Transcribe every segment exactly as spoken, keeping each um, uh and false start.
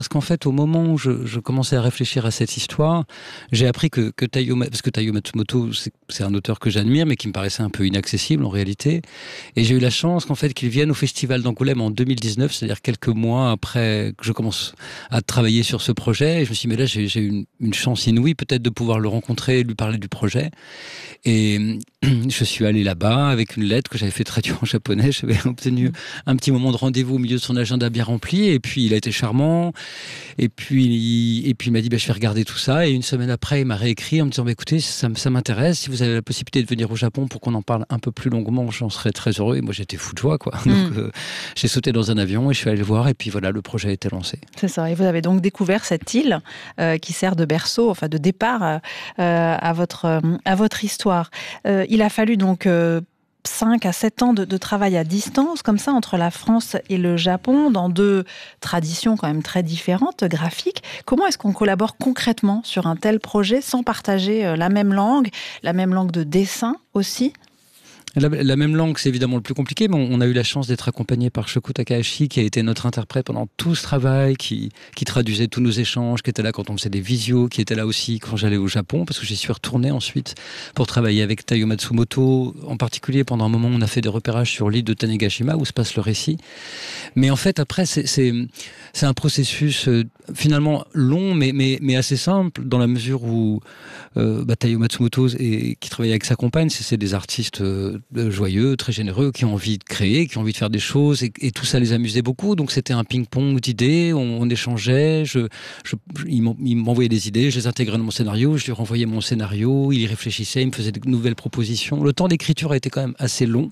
Parce qu'en fait, au moment où je, je commençais à réfléchir à cette histoire, j'ai appris que, que Taiyo, parce que Taiyo Matsumoto, c'est, c'est un auteur que j'admire, mais qui me paraissait un peu inaccessible en réalité. Et j'ai eu la chance qu'en fait, qu'il vienne au Festival d'Angoulême en deux mille dix-neuf, c'est-à-dire quelques mois après que je commence à travailler sur ce projet. Et je me suis dit, mais là, j'ai, j'ai une, une chance inouïe peut-être de pouvoir le rencontrer et lui parler du projet. Et je suis allé là-bas avec une lettre que j'avais fait traduire en japonais. J'avais obtenu un petit moment de rendez-vous au milieu de son agenda bien rempli. Et puis, il a été charmant. Et puis, et puis il m'a dit, bah, je vais regarder tout ça. Et une semaine après, il m'a réécrit en me disant, bah, écoutez, ça, ça m'intéresse. Si vous avez la possibilité de venir au Japon pour qu'on en parle un peu plus longuement, j'en serais très heureux. Et moi, j'étais fou de joie, quoi. Mm. Donc, euh, j'ai sauté dans un avion et je suis allé le voir. Et puis voilà, le projet a été lancé. C'est ça. Et vous avez donc découvert cette île euh, qui sert de berceau, enfin de départ euh, à votre euh, à votre histoire. Euh, il a fallu donc euh, cinq à sept ans de, de travail à distance, comme ça, entre la France et le Japon, dans deux traditions quand même très différentes, graphiques. Comment est-ce qu'on collabore concrètement sur un tel projet sans partager la même langue, la même langue de dessin aussi ? La, la même langue, c'est évidemment le plus compliqué, mais on, on a eu la chance d'être accompagné par Shoko Takahashi, qui a été notre interprète pendant tout ce travail, qui, qui traduisait tous nos échanges, qui était là quand on faisait des visios, qui était là aussi quand j'allais au Japon, parce que j'y suis retourné ensuite pour travailler avec Taiyo Matsumoto. En particulier, pendant un moment, on a fait des repérages sur l'île de Tanegashima, où se passe le récit. Mais en fait, après, c'est, c'est, c'est un processus euh, finalement long, mais, mais, mais assez simple, dans la mesure où euh, bah, Taiyo Matsumoto, et, qui travaille avec sa compagne, c'est, c'est des artistes euh, joyeux, très généreux, qui ont envie de créer, qui ont envie de faire des choses, et, et tout ça les amusait beaucoup. Donc c'était un ping-pong d'idées, on, on échangeait, je, je, il m'envoyait des idées, je les intégrais dans mon scénario, je lui renvoyais mon scénario, il y réfléchissait, il me faisait de nouvelles propositions. Le temps d'écriture a été quand même assez long,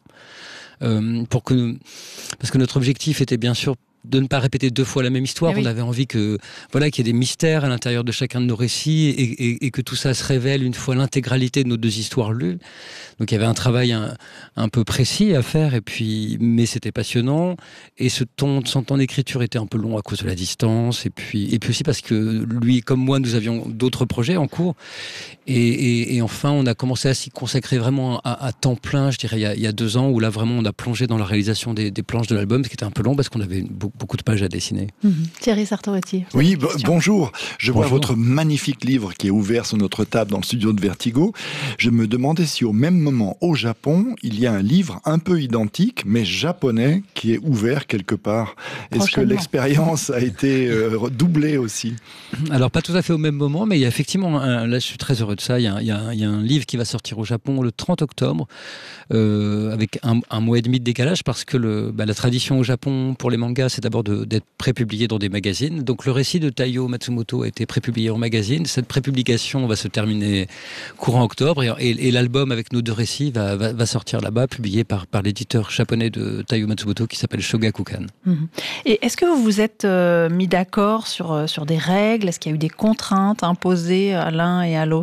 euh, pour que, parce que notre objectif était bien sûr de ne pas répéter deux fois la même histoire. Oui. On avait envie que, voilà, qu'il y ait des mystères à l'intérieur de chacun de nos récits et, et, et que tout ça se révèle une fois l'intégralité de nos deux histoires lues. Donc il y avait un travail un, un peu précis à faire, et puis, mais c'était passionnant. Et ce temps, son temps d'écriture était un peu long à cause de la distance, et puis, et puis aussi parce que lui, comme moi, nous avions d'autres projets en cours. Et, et, et enfin, on a commencé à s'y consacrer vraiment à, à temps plein, je dirais, il y, a, il y a deux ans, où là, vraiment, on a plongé dans la réalisation des, des planches de l'album, ce qui était un peu long parce qu'on avait beaucoup, beaucoup de pages à dessiner. Mmh. Thierry Sartoretti. Oui, b- bonjour. Je bonjour. vois votre magnifique livre qui est ouvert sur notre table dans le studio de Vertigo. Je me demandais si au même moment, au Japon, il y a un livre un peu identique, mais japonais, qui est ouvert quelque part. Est-ce que l'expérience a été euh, doublée aussi ? Alors, pas tout à fait au même moment, mais il y a effectivement, un, là je suis très heureux de ça, il y a, il y a, il y a un livre qui va sortir au Japon le trente octobre, euh, avec un, un mois et demi de décalage, parce que le, bah, la tradition au Japon pour les mangas, c'est d'abord de, d'être prépublié dans des magazines. Donc le récit de Taiyo Matsumoto a été prépublié en magazine. Cette prépublication va se terminer courant octobre, et, et, et l'album avec nos deux récits va, va, va sortir là-bas, publié par, par l'éditeur japonais de Taiyo Matsumoto qui s'appelle Shogakukan. Mmh. Et est-ce que vous vous êtes euh, mis d'accord sur, sur des règles ? Est-ce qu'il y a eu des contraintes imposées à l'un et à l'autre ?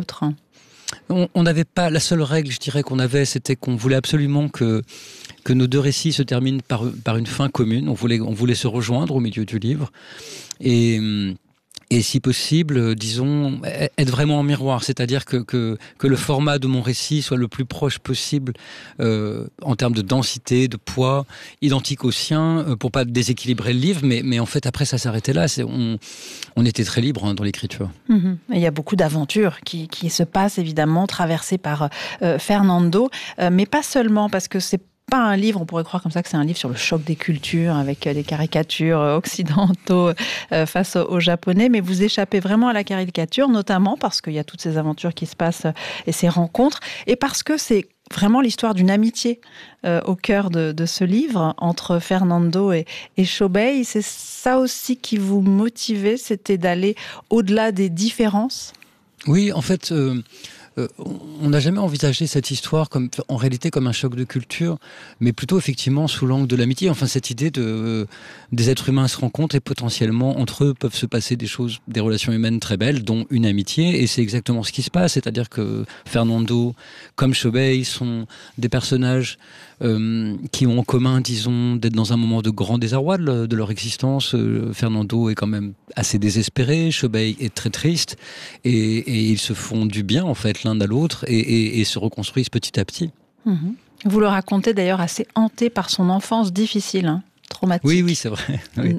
On n'avait pas, la seule règle, je dirais, qu'on avait, c'était qu'on voulait absolument que, que nos deux récits se terminent par, par une fin commune. On voulait, on voulait se rejoindre au milieu du livre. Et, et si possible, disons, être vraiment en miroir. C'est-à-dire que, que, que le format de mon récit soit le plus proche possible euh, en termes de densité, de poids, identique au sien, euh, pour pas déséquilibrer le livre. Mais, mais en fait, après, ça s'arrêtait là. C'est, on, on était très libre hein, dans l'écriture. Mmh. Il y a beaucoup d'aventures qui, qui se passent, évidemment, traversées par euh, Fernando. Euh, mais pas seulement, parce que c'est pas un livre, on pourrait croire comme ça que c'est un livre sur le choc des cultures, avec des caricatures occidentaux face aux Japonais, mais vous échappez vraiment à la caricature, notamment parce qu'il y a toutes ces aventures qui se passent et ces rencontres, et parce que c'est vraiment l'histoire d'une amitié euh, au cœur de, de ce livre entre Fernando et, et Shobei. C'est ça aussi qui vous motivait, c'était d'aller au-delà des différences ? Oui, en fait... Euh... Euh, on n'a jamais envisagé cette histoire comme, en réalité comme un choc de culture, mais plutôt effectivement sous l'angle de l'amitié. Enfin, cette idée de euh, des êtres humains se rencontrent et potentiellement entre eux peuvent se passer des choses, des relations humaines très belles, dont une amitié. Et c'est exactement ce qui se passe. C'est-à-dire que Fernando, comme Shobei, sont des personnages euh, qui ont en commun, disons, d'être dans un moment de grand désarroi de, de leur existence. Euh, Fernando est quand même assez désespéré, Shobei est très triste, et, et ils se font du bien en fait l'un à l'autre et, et, et se reconstruisent petit à petit. Mmh. Vous le racontez d'ailleurs assez hanté par son enfance difficile, hein, traumatique. Oui, oui, c'est vrai. Oui. Mmh.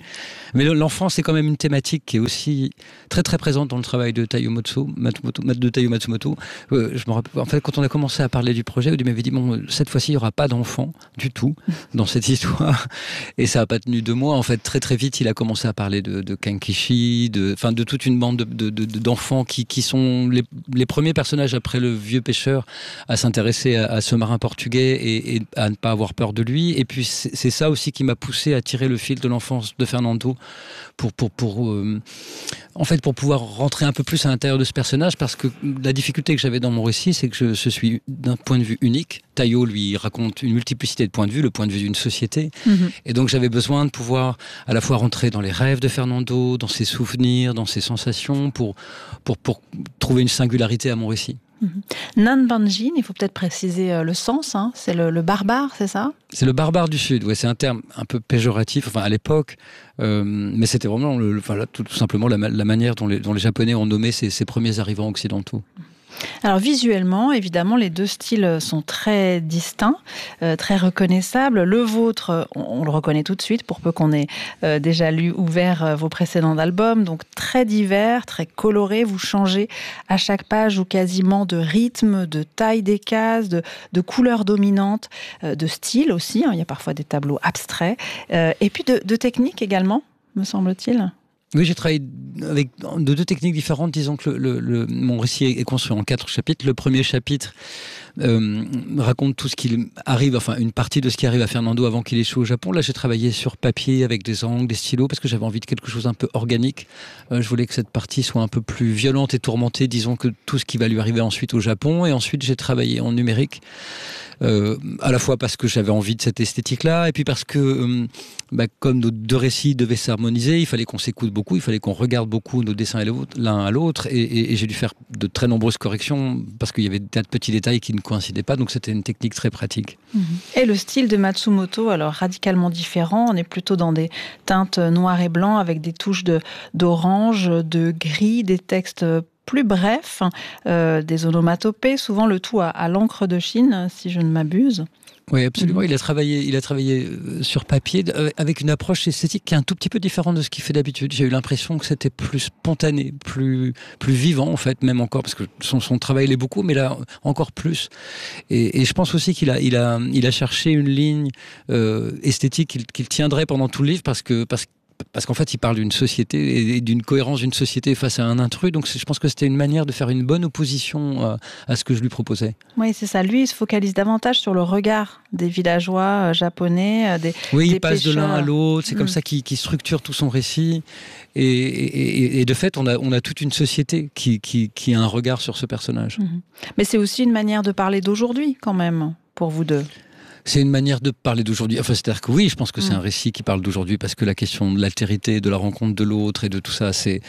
Mais l'enfance, c'est quand même une thématique qui est aussi très très présente dans le travail de Taiyo Matsumoto. De Taiyo Matsumoto. Euh, je me rappelle, en fait, quand on a commencé à parler du projet, il m'avait dit bon, cette fois-ci, il n'y aura pas d'enfant du tout dans cette histoire. Et ça n'a pas tenu deux mois. En fait, très très vite, il a commencé à parler de, de Kankishi, de, enfin, de toute une bande de, de, de, d'enfants qui, qui sont les, les premiers personnages après le vieux pêcheur à s'intéresser à, à ce marin portugais et, et à ne pas avoir peur de lui. Et puis c'est, c'est ça aussi qui m'a poussé à tirer le fil de l'enfance de Fernando pour, pour, pour, euh, en fait, pour pouvoir rentrer un peu plus à l'intérieur de ce personnage, parce que la difficulté que j'avais dans mon récit, c'est que je, je suis d'un point de vue unique. Taiyo, lui, raconte une multiplicité de points de vue, le point de vue d'une société. Mmh. Et donc j'avais besoin de pouvoir à la fois rentrer dans les rêves de Fernando, dans ses souvenirs, dans ses sensations, pour, pour, pour trouver une singularité à mon récit. Mmh. Nanbanjin, il faut peut-être préciser euh, le sens, hein. C'est le, le barbare, c'est ça ? C'est le barbare du Sud, ouais, c'est un terme un peu péjoratif, enfin à l'époque, euh, mais c'était vraiment le, le, enfin, là, tout, tout simplement la, la manière dont les, dont les Japonais ont nommé ces, ces premiers arrivants occidentaux. Alors visuellement, évidemment, les deux styles sont très distincts, euh, très reconnaissables. Le vôtre, on, on le reconnaît tout de suite, pour peu qu'on ait euh, déjà lu, ouvert euh, vos précédents albums. Donc très divers, très coloré. Vous changez à chaque page ou quasiment de rythme, de taille des cases, de, de couleurs dominantes, euh, de style aussi. Hein. Il y a parfois des tableaux abstraits. Euh, et puis de, de technique également, me semble-t-il. Oui, j'ai travaillé avec de deux techniques différentes. Disons que le, le, le, mon récit est construit en quatre chapitres. Le premier chapitre euh, raconte tout ce qui arrive, enfin une partie de ce qui arrive à Fernando avant qu'il échoue au Japon. Là, j'ai travaillé sur papier avec des encres, des stylos, parce que j'avais envie de quelque chose un peu organique. Euh, je voulais que cette partie soit un peu plus violente et tourmentée, disons, que tout ce qui va lui arriver ensuite au Japon. Et ensuite, j'ai travaillé en numérique. Euh, à la fois parce que j'avais envie de cette esthétique-là, et puis parce que, euh, bah, comme nos deux récits devaient s'harmoniser, il fallait qu'on s'écoute beaucoup, il fallait qu'on regarde beaucoup nos dessins l'un à l'autre, et, et, et j'ai dû faire de très nombreuses corrections, parce qu'il y avait des petits détails qui ne coïncidaient pas, donc c'était une technique très pratique. Et le style de Matsumoto, alors radicalement différent, on est plutôt dans des teintes noires et blancs, avec des touches de, d'orange, de gris, des textes plus bref, euh, des onomatopées, souvent le tout à, à l'encre de Chine, si je ne m'abuse. Oui, absolument. Mmh. Il a travaillé, il a travaillé sur papier avec une approche esthétique qui est un tout petit peu différente de ce qu'il fait d'habitude. J'ai eu l'impression que c'était plus spontané, plus, plus vivant, en fait, même encore, parce que son, son travail l'est beaucoup, mais là, encore plus. Et, et je pense aussi qu'il a, il a, il a cherché une ligne euh, esthétique qu'il, qu'il tiendrait pendant tout le livre, parce que, parce que Parce qu'en fait, il parle d'une société et d'une cohérence d'une société face à un intrus. Donc, je pense que c'était une manière de faire une bonne opposition à, à ce que je lui proposais. Oui, c'est ça. Lui, il se focalise davantage sur le regard des villageois japonais, des Oui, des il passe pêcheurs. de l'un à l'autre. C'est mmh. comme ça qu'il, qu'il structure tout son récit. Et, et, et de fait, on a, on a toute une société qui, qui, qui a un regard sur ce personnage. Mmh. Mais c'est aussi une manière de parler d'aujourd'hui, quand même, pour vous deux. C'est une manière de parler d'aujourd'hui. Enfin, c'est-à-dire que oui, je pense que c'est un récit qui parle d'aujourd'hui, parce que la question de l'altérité, de la rencontre de l'autre et de tout ça, c'est,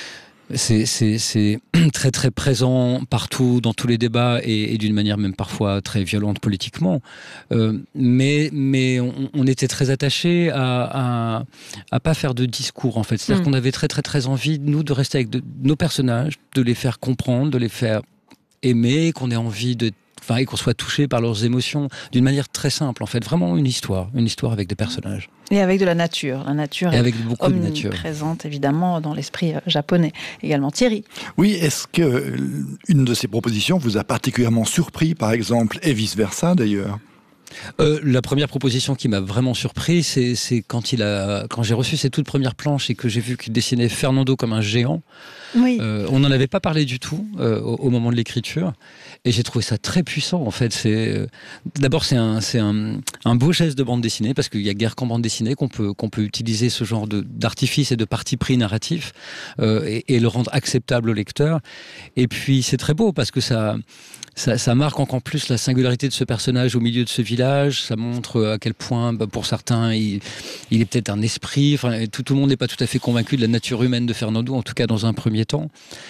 c'est, c'est, c'est très très présent partout, dans tous les débats, et, et d'une manière même parfois très violente politiquement. Euh, mais mais on, on était très attachés à, à à pas faire de discours, en fait. C'est-à-dire mmh. qu'on avait très très très envie, nous, de rester avec de, nos personnages, de les faire comprendre, de les faire aimer, qu'on ait envie de Enfin, et qu'on soit touché par leurs émotions d'une manière très simple, en fait. Vraiment une histoire, une histoire avec des personnages. Et avec de la nature. La nature et avec beaucoup de nature. Omniprésente, évidemment, dans l'esprit japonais. Également, Thierry. Oui, est-ce que une de ces propositions vous a particulièrement surpris, par exemple, et vice-versa, d'ailleurs ? Euh, la première proposition qui m'a vraiment surpris, c'est, c'est quand, il a, quand j'ai reçu ses toutes premières planches et que j'ai vu qu'il dessinait Fernando comme un géant. Oui. Euh, on n'en avait pas parlé du tout euh, au, au moment de l'écriture, et j'ai trouvé ça très puissant, en fait. C'est, euh, d'abord, c'est, un, c'est un, un beau geste de bande dessinée, parce qu'il y a guère qu'en bande dessinée qu'on peut, qu'on peut utiliser ce genre de, d'artifice et de parti pris narratif euh, et, et le rendre acceptable au lecteur. Et puis c'est très beau, parce que ça... Ça, ça marque encore plus la singularité de ce personnage au milieu de ce village. Ça montre à quel point, bah, pour certains, il, il est peut-être un esprit. Enfin, tout, tout le monde n'est pas tout à fait convaincu de la nature humaine de Fernando, en tout cas dans un premier temps.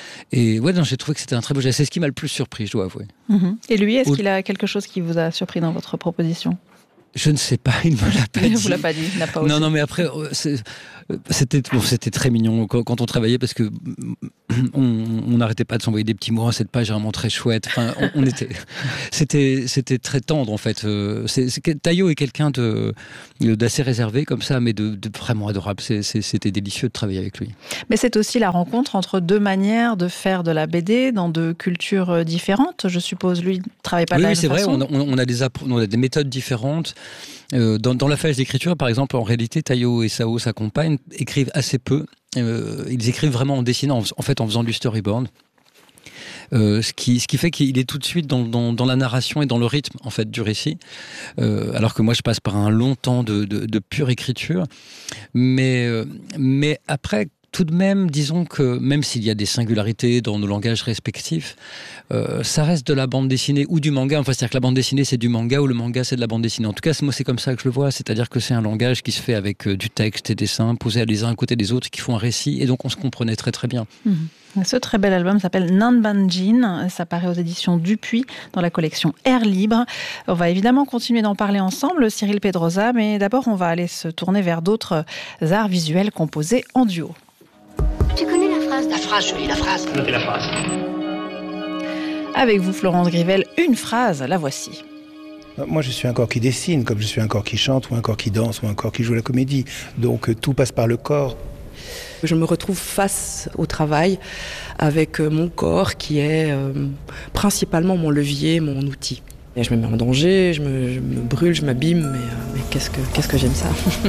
Et ouais, non, j'ai trouvé que c'était un très beau geste. C'est ce qui m'a le plus surpris, je dois avouer. Mmh. Et lui, est-ce Au... qu'il a quelque chose qui vous a surpris dans votre proposition ? Je ne sais pas, il ne me l'a pas dit. Il ne vous l'a pas dit, il n'a pas osé. Non, non, mais après, c'est, c'était, bon, c'était très mignon quand, quand on travaillait, parce que on n'arrêtait pas de s'envoyer des petits mots. Cette page est vraiment très chouette. Enfin, on, on était, c'était, c'était très tendre en fait. C'est, c'est, Taillot est quelqu'un de, d'assez réservé comme ça, mais de, de vraiment adorable. C'est, c'est, c'était délicieux de travailler avec lui. Mais c'est aussi la rencontre entre deux manières de faire de la B D dans deux cultures différentes. Je suppose, lui, ne travaille pas oui, de la oui, même c'est façon. vrai. On a, on a, des, on a des méthodes différentes. Euh, dans, dans la phase d'écriture, par exemple, en réalité, Taillot et Sao, sa compagne, écrivent assez peu. Euh, ils écrivent vraiment en dessinant, en, en fait, en faisant du storyboard. Euh, ce, qui, ce qui fait qu'il est tout de suite dans, dans, dans la narration et dans le rythme en fait du récit, euh, alors que moi je passe par un long temps de, de, de pure écriture. Mais, euh, mais après, tout de même, disons que même s'il y a des singularités dans nos langages respectifs, euh, ça reste de la bande dessinée ou du manga. Enfin, c'est-à-dire que la bande dessinée, c'est du manga ou le manga, c'est de la bande dessinée. En tout cas, moi, c'est comme ça que je le vois. C'est-à-dire que c'est un langage qui se fait avec euh, du texte et des dessins posés les uns à côté des autres, qui font un récit. Et donc, on se comprenait très, très bien. Mmh. Ce très bel album s'appelle Nanbanjin. Ça paraît aux éditions Dupuis dans la collection Air Libre. On va évidemment continuer d'en parler ensemble, Cyril Pedrosa, mais d'abord, on va aller se tourner vers d'autres arts visuels composés en duo. Tu connais la phrase ? La phrase, Julie, la phrase. Notez la phrase. Avec vous, Florence Grivel, une phrase, la voici. Moi, je suis un corps qui dessine, comme je suis un corps qui chante, ou un corps qui danse, ou un corps qui joue la comédie. Donc, euh, tout passe par le corps. Je me retrouve face au travail avec mon corps qui est euh, principalement mon levier, mon outil. Et je me mets en danger, je me, je me brûle, je m'abîme, mais, euh, mais qu'est-ce que, qu'est-ce que j'aime ça.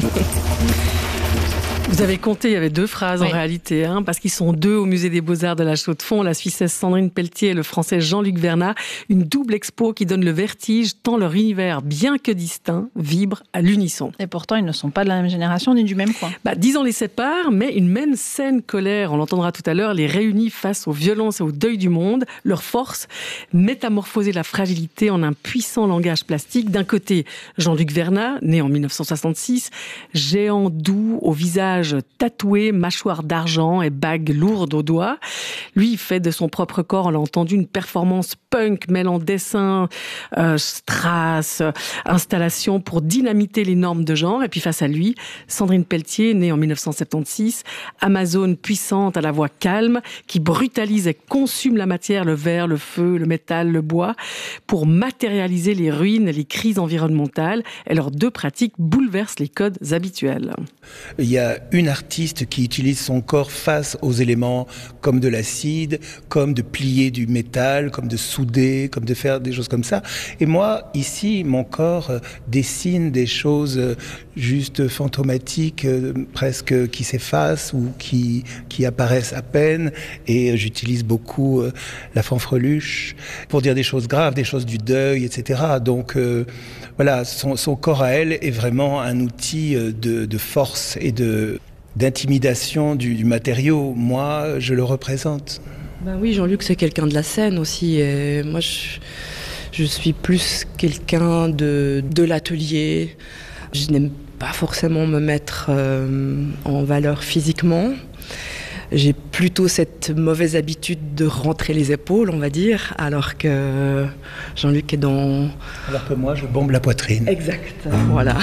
Vous avez compté, il y avait deux phrases oui. en réalité, hein, parce qu'ils sont deux au Musée des Beaux-Arts de la Chaux-de-Fonds, la Suissesse Sandrine Pelletier et le Français Jean-Luc Vernat. Une double expo qui donne le vertige, tant leur univers, bien que distinct, vibre à l'unisson. Et pourtant, ils ne sont pas de la même génération ni du même coin. Bah, dix ans les séparent, mais une même scène colère, on l'entendra tout à l'heure, les réunit face aux violences et au deuil du monde. Leur force, métamorphoser la fragilité en un puissant langage plastique. D'un côté, Jean-Luc Vernat, né en dix-neuf cent soixante-six, géant doux au visage tatoué, mâchoire d'argent et bague lourde aux doigts. Lui, il fait de son propre corps, on l'a entendu, une performance punk mêlant dessin, euh, strass, installation pour dynamiter les normes de genre. Et puis face à lui, Sandrine Pelletier, née en dix-neuf cent soixante-seize, Amazone puissante à la voix calme, qui brutalise et consume la matière, le verre, le feu, le métal, le bois, pour matérialiser les ruines et les crises environnementales. Et leurs deux pratiques bouleversent les codes habituels. Il y a une artiste qui utilise son corps face aux éléments comme de l'acide, comme de plier du métal, comme de souder, comme de faire des choses comme ça. Et moi, ici, mon corps dessine des choses juste fantomatiques, presque qui s'effacent ou qui, qui apparaissent à peine. Et j'utilise beaucoup la fanfreluche pour dire des choses graves, des choses du deuil, et cetera. Donc euh, voilà, son, son corps à elle est vraiment un outil de, de force et de d'intimidation du, du matériau. Moi, je le représente. Ben oui, Jean-Luc, c'est quelqu'un de la scène aussi. Et moi, je, je suis plus quelqu'un de, de l'atelier. Je n'aime pas forcément me mettre euh, en valeur physiquement. J'ai plutôt cette mauvaise habitude de rentrer les épaules, on va dire, alors que Jean-Luc est dans... Alors que moi, je bombe la poitrine. Exact, voilà.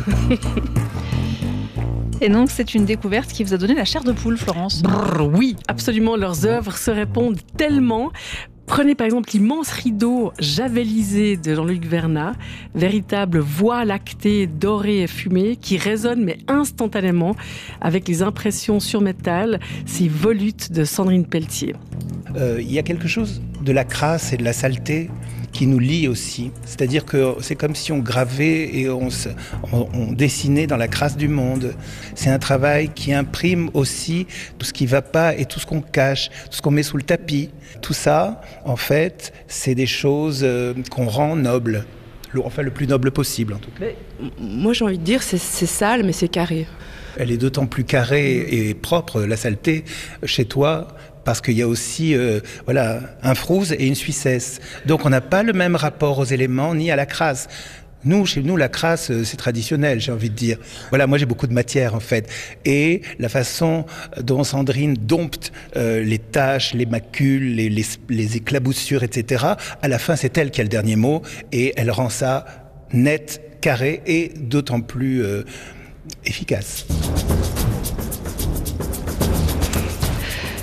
Et donc, c'est une découverte qui vous a donné la chair de poule, Florence. Brrr, oui, absolument. Leurs œuvres se répondent tellement. Prenez par exemple l'immense rideau javelisé de Jean-Luc Vernat, véritable voie lactée, dorée et fumée, qui résonne mais instantanément avec les impressions sur métal, ces volutes de Sandrine Pelletier. Euh, il y a quelque chose de la crasse et de la saleté qui nous lie aussi. C'est-à-dire que c'est comme si on gravait et on, se, on, on dessinait dans la crasse du monde. C'est un travail qui imprime aussi tout ce qui ne va pas et tout ce qu'on cache, tout ce qu'on met sous le tapis. Tout ça, en fait, c'est des choses qu'on rend nobles. Le, enfin, le plus noble possible, en tout cas. Mais, moi, j'ai envie de dire, c'est, c'est sale, mais c'est carré. Elle est d'autant plus carrée et propre, la saleté, chez toi, parce qu'il y a aussi euh, voilà, un frouze et une suissesse. Donc on n'a pas le même rapport aux éléments ni à la crasse. Nous, chez nous, la crasse, c'est traditionnel, j'ai envie de dire. Voilà, moi j'ai beaucoup de matière en fait. Et la façon dont Sandrine dompte euh, les taches, les macules, les, les, les éclaboussures, et cetera, à la fin c'est elle qui a le dernier mot et elle rend ça net, carré et d'autant plus euh, efficace.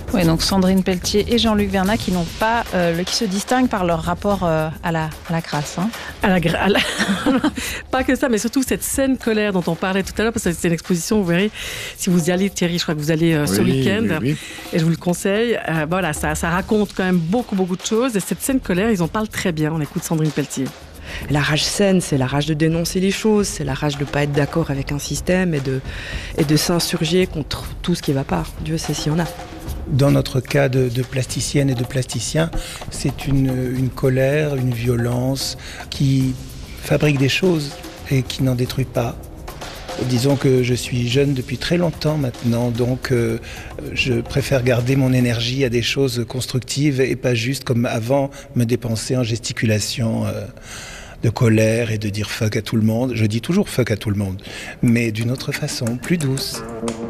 Oui, donc Sandrine Pelletier et Jean-Luc Vernat qui n'ont pas, euh, le, qui se distinguent par leur rapport euh, à la à la crasse. Hein. À la, gra- à la... Pas que ça, mais surtout cette scène colère dont on parlait tout à l'heure, parce que c'est une exposition, vous verrez, si vous y allez, Thierry, je crois que vous allez euh, Oui, ce week-end, oui, oui. et je vous le conseille. Euh, voilà, ça, ça raconte quand même beaucoup, beaucoup de choses. Et cette scène colère, ils en parlent très bien. On écoute Sandrine Pelletier. La rage saine, c'est la rage de dénoncer les choses, c'est la rage de ne pas être d'accord avec un système et de, et de s'insurger contre tout ce qui ne va pas. Dieu sait s'il y en a. Dans notre cas de, de plasticienne et de plasticien, c'est une, une colère, une violence qui fabrique des choses et qui n'en détruit pas. Disons que je suis jeune depuis très longtemps maintenant, donc euh, je préfère garder mon énergie à des choses constructives et pas juste comme avant me dépenser en gesticulation euh, de colère et de dire fuck à tout le monde. Je dis toujours fuck à tout le monde, mais d'une autre façon, plus douce.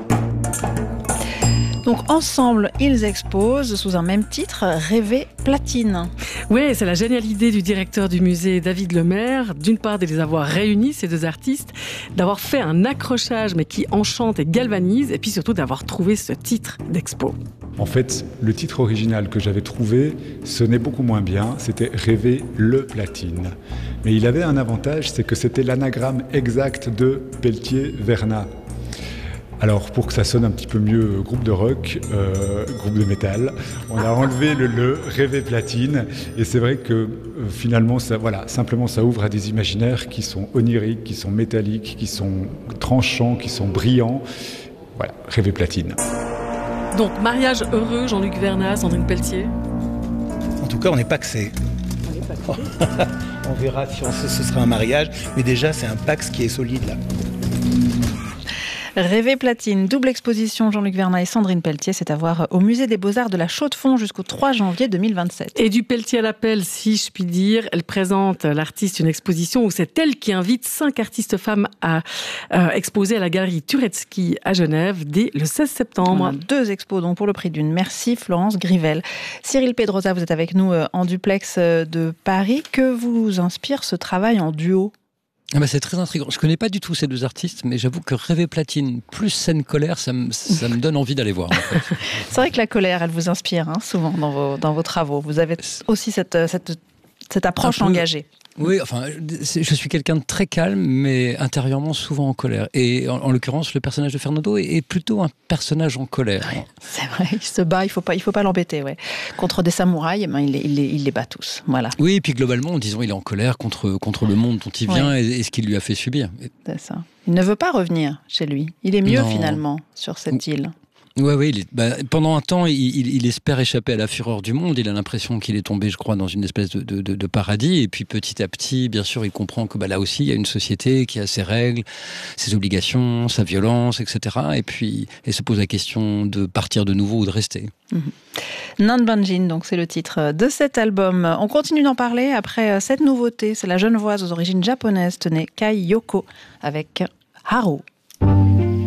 Donc ensemble, ils exposent sous un même titre, Rêver Platine. Oui, c'est la géniale idée du directeur du musée David Lemaire, d'une part de les avoir réunis, ces deux artistes, d'avoir fait un accrochage mais qui enchante et galvanise, et puis surtout d'avoir trouvé ce titre d'expo. En fait, le titre original que j'avais trouvé sonnait beaucoup moins bien, c'était Rêver le Platine. Mais il avait un avantage, c'est que c'était l'anagramme exact de Pelletier-Vernat. Alors, pour que ça sonne un petit peu mieux euh, groupe de rock, euh, groupe de métal, on a enlevé le le, Rêver Platine, et c'est vrai que euh, finalement, ça, voilà, simplement ça ouvre à des imaginaires qui sont oniriques, qui sont métalliques, qui sont tranchants, qui sont brillants. Voilà, Rêver Platine. Donc, mariage heureux, Jean-Luc Vernat, Sandrine Pelletier. En tout cas, on n'est pas que c'est. On verra si on, ce sera un mariage, mais déjà c'est un Pax qui est solide là. Rêver Platine, double exposition Jean-Luc Vernat et Sandrine Pelletier, c'est à voir au musée des Beaux-Arts de la Chaux-de-Fonds jusqu'au trois janvier deux mille vingt-sept. Et du Pelletier à l'appel, si je puis dire, elle présente l'artiste une exposition où c'est elle qui invite cinq artistes femmes à euh, exposer à la galerie Turetsky à Genève dès le seize septembre. On a deux expos donc pour le prix d'une. Merci Florence Grivel. Cyril Pedrosa, vous êtes avec nous en duplex de Paris. Que vous inspire ce travail en duo ? Ah bah c'est très intriguant. Je ne connais pas du tout ces deux artistes, mais j'avoue que Rêver Platine plus scène colère, ça me, ça me donne envie d'aller voir. En fait. C'est vrai que la colère, elle vous inspire hein, souvent dans vos, dans vos travaux. Vous avez aussi cette, cette, cette approche engagée. Oui, enfin, je suis quelqu'un de très calme, mais intérieurement souvent en colère. Et en, en l'occurrence, le personnage de Fernando est, est plutôt un personnage en colère. Ouais, c'est vrai, il se bat, il ne faut pas, il faut pas l'embêter. Ouais. Contre des samouraïs, ben, il, les, il, les, il les bat tous. Voilà. Oui, et puis globalement, disons, il est en colère contre, contre le monde dont il vient ouais. et, et ce qu'il lui a fait subir. C'est ça. Il ne veut pas revenir chez lui. Il est mieux non. finalement sur cette île. Oui, oui. Il est, bah, pendant un temps, il, il, il espère échapper à la fureur du monde. Il a l'impression qu'il est tombé, je crois, dans une espèce de, de, de paradis. Et puis petit à petit, bien sûr, il comprend que bah, là aussi, il y a une société qui a ses règles, ses obligations, sa violence, et cetera. Et puis, il se pose la question de partir de nouveau ou de rester. Mmh. Nan Banjin, donc c'est le titre de cet album. On continue d'en parler après cette nouveauté. C'est la Genevoise aux origines japonaises, tenez, Kai Yoko, avec Haru.